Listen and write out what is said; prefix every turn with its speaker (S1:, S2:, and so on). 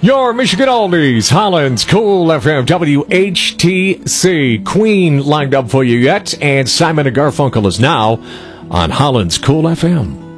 S1: Your Michigan Oldies, Holland's Cool FM, WHTC. Queen lined up for you yet, and Simon and Garfunkel is now on Holland's Cool FM.